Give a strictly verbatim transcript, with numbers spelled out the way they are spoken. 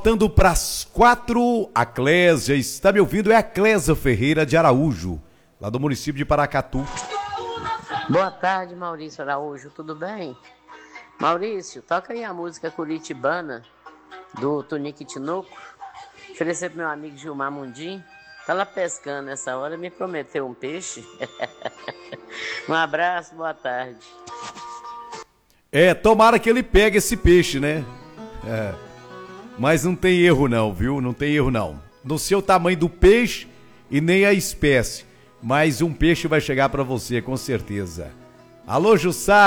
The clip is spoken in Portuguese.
Faltando para as quatro, a Clésia está me ouvindo, é a Clésia Ferreira de Araújo, lá do município de Paracatu. Boa tarde, Maurício Araújo, tudo bem? Maurício, toca aí a música Curitibana, do Tonico e Tinoco. Oferecer pro meu amigo Gilmar Mundim. Tá lá pescando nessa hora, me prometeu um peixe. Um abraço, boa tarde. É, tomara que ele pegue esse peixe, né? É. Mas não tem erro não, viu? Não tem erro não. No seu tamanho do peixe e nem a espécie. Mas um peixe vai chegar pra você, com certeza. Alô, Jussá!